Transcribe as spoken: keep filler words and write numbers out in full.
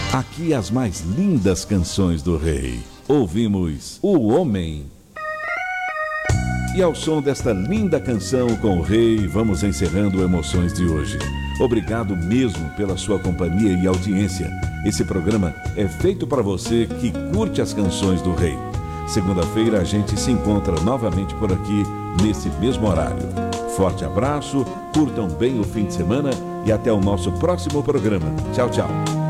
Aqui as mais lindas canções do rei. Ouvimos O Homem. E ao som desta linda canção com o rei, vamos encerrando Emoções de hoje. Obrigado mesmo pela sua companhia e audiência. Esse programa é feito para você que curte as canções do rei. Segunda-feira a gente se encontra novamente por aqui, nesse mesmo horário. Forte abraço, curtam bem o fim de semana e até o nosso próximo programa. Tchau, tchau.